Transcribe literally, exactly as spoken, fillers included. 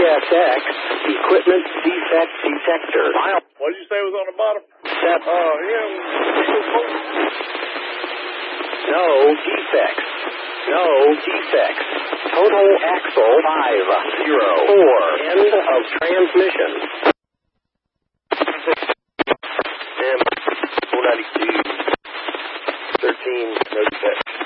S X, equipment defect detector. What did you say was on the bottom? Set. Uh, yeah. No defects. No defects. Total axle five zero four. End of transmission. M four ninety-six.